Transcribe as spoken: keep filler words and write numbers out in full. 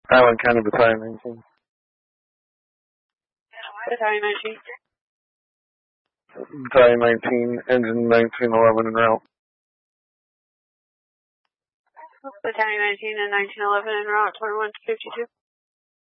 Highland County Battalion nineteen. Battalion nineteen. Battalion nineteen, engine nineteen eleven en route. Battalion nineteen and nineteen eleven en route, twenty-one fifty-two.